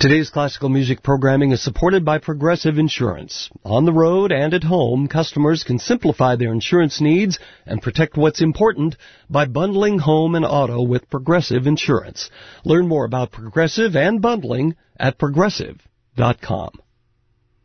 Today's classical music programming is supported by Progressive Insurance. On the road and at home, customers can simplify their insurance needs and protect what's important by bundling home and auto with Progressive Insurance. Learn more about Progressive and bundling at Progressive.com.